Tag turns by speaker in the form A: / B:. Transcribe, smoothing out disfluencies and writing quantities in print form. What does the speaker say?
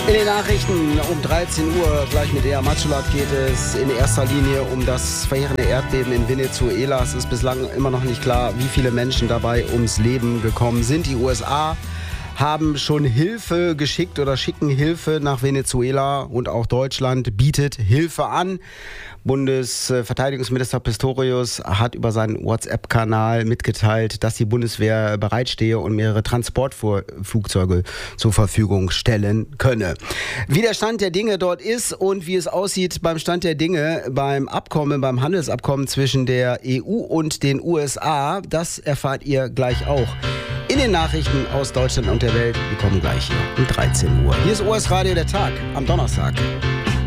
A: In den Nachrichten um 13 Uhr, gleich mit Ea Matschulak, geht es in erster Linie um das verheerende Erdbeben in Venezuela. Es ist bislang immer noch nicht klar, wie viele Menschen dabei ums Leben gekommen sind. Die USA haben schon Hilfe geschickt oder schicken Hilfe nach Venezuela und auch Deutschland bietet Hilfe an. Bundesverteidigungsminister Pistorius hat über seinen WhatsApp-Kanal mitgeteilt, dass die Bundeswehr bereitstehe und mehrere Transportflugzeuge zur Verfügung stellen könne. Wie der Stand der Dinge dort ist und wie es aussieht beim Stand der Dinge beim Handelsabkommen zwischen der EU und den USA, das erfahrt ihr gleich auch. In den Nachrichten aus Deutschland und der Welt, die kommen gleich hier um 13 Uhr. Hier ist OS Radio der Tag am Donnerstag.